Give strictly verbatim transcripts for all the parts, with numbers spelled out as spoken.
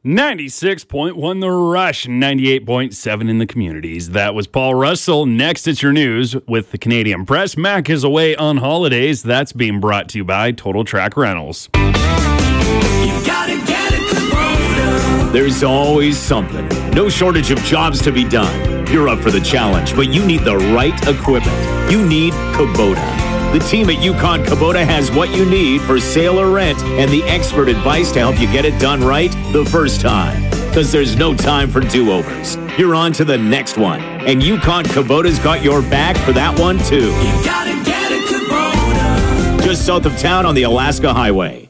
ninety-six point one The Rush, ninety-eight point seven in the communities. That was Paul Russell. Next, it's your news with the Canadian Press. Mac is away on holidays. That's being brought to you by Total Track Rentals. You gotta get a Kubota. There's always something. No shortage of jobs to be done. You're up for the challenge, but you need the right equipment. You need Kubota. The team at Yukon Kubota has what you need for sale or rent and the expert advice to help you get it done right the first time. Because there's no time for do-overs. You're on to the next one. And Yukon Kubota's got your back for that one, too. You gotta get a Kubota. Just south of town on the Alaska Highway.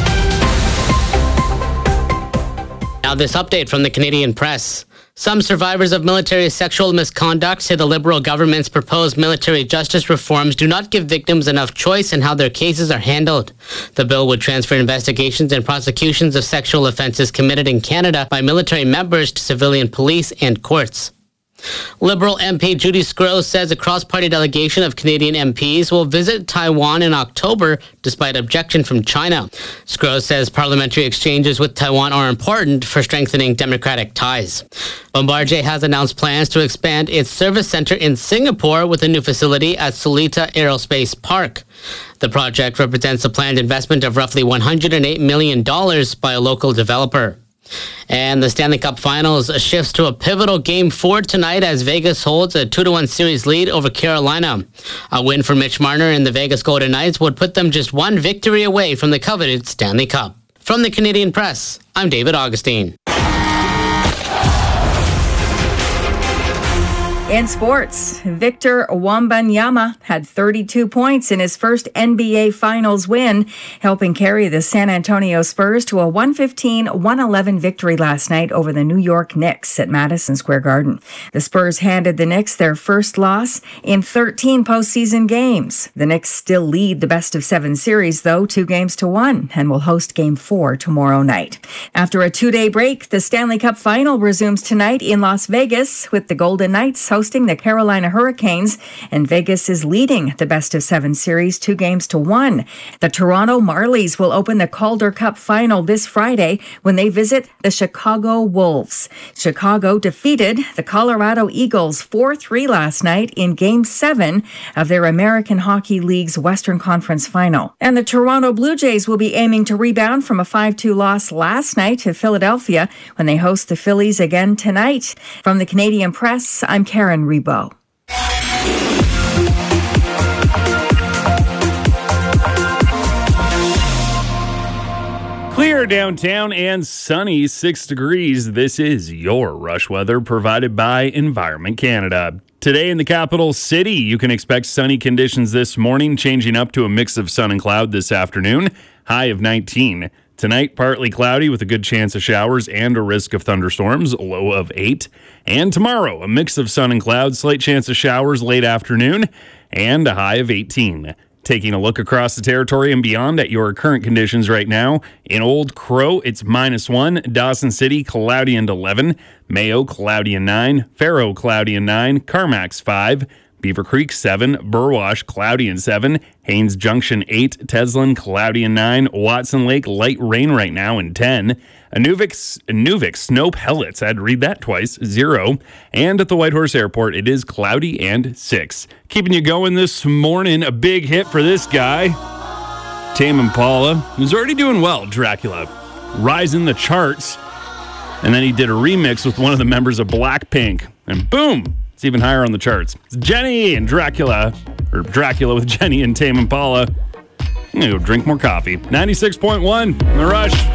Now this update from the Canadian Press. Some survivors of military sexual misconduct say the Liberal government's proposed military justice reforms do not give victims enough choice in how their cases are handled. The bill would transfer investigations and prosecutions of sexual offences committed in Canada by military members to civilian police and courts. Liberal M P Judy Sgro says a cross-party delegation of Canadian M Ps will visit Taiwan in October despite objection from China. Sgro says parliamentary exchanges with Taiwan are important for strengthening democratic ties. Bombardier has announced plans to expand its service center in Singapore with a new facility at Sulita Aerospace Park. The project represents a planned investment of roughly one hundred eight million dollars by a local developer. And the Stanley Cup Finals shifts to a pivotal Game four tonight as Vegas holds a two to one series lead over Carolina. A win for Mitch Marner and the Vegas Golden Knights would put them just one victory away from the coveted Stanley Cup. From the Canadian Press, I'm David Augustine. In sports, Victor Wembanyama had thirty-two points in his first N B A Finals win, helping carry the San Antonio Spurs to a one fifteen to one eleven victory last night over the New York Knicks at Madison Square Garden. The Spurs handed the Knicks their first loss in thirteen postseason games. The Knicks still lead the best of seven series, though, two games to one, and will host Game four tomorrow night. After a two-day break, the Stanley Cup Final resumes tonight in Las Vegas with the Golden Knights hosting the Carolina Hurricanes, and Vegas is leading the best of seven series two games to one. The Toronto Marlies will open the Calder Cup Final this Friday when they visit the Chicago Wolves. Chicago defeated the Colorado Eagles four three last night in Game seven of their American Hockey League's Western Conference Final. And the Toronto Blue Jays will be aiming to rebound from a five two loss last night to Philadelphia when they host the Phillies again tonight. From the Canadian Press, I'm Karen Rebo. Clear downtown and sunny, six degrees. This is your Rush weather provided by Environment Canada. Today in the capital city, you can expect sunny conditions this morning, changing up to a mix of sun and cloud this afternoon, high of nineteen. Tonight, partly cloudy with a good chance of showers and a risk of thunderstorms, low of eight. And tomorrow, a mix of sun and clouds, slight chance of showers late afternoon, and a high of eighteen. Taking a look across the territory and beyond at your current conditions right now. In Old Crow, it's minus one. Dawson City, cloudy and eleven. Mayo, cloudy and nine. Faro, cloudy and nine. Carmack's five. Beaver Creek, seven. Burwash, cloudy and seven. Haynes Junction, eight. Teslin, cloudy and nine. Watson Lake, light rain right now and ten. Inuvik, Inuvik, snow pellets, I had to read that twice, zero. And at the Whitehorse Airport, it is cloudy and six. Keeping you going this morning, a big hit for this guy, Tame Impala, who's already doing well, Dracula, rising the charts. And then he did a remix with one of the members of Blackpink, and boom, it's even higher on the charts. It's Jenny and Dracula, or Dracula with Jenny and Tame Impala. I'm going to go drink more coffee. ninety-six point one, The Rush.